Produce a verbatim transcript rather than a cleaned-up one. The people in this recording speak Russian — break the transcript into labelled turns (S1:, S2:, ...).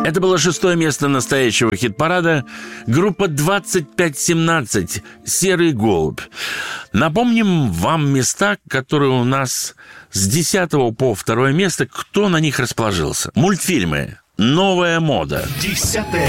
S1: Это было шестое место настоящего хит-парада. Группа двадцать пять семнадцать «Серый голубь». Напомним вам места, которые у нас с десятого по второе место. Кто на них расположился? Мультфильмы «Новая мода».
S2: Десятое